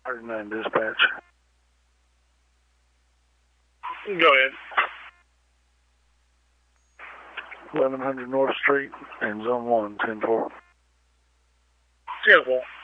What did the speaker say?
39 dispatch. Go ahead. 1100 North Street and Zone 1, 10-4. 10-4.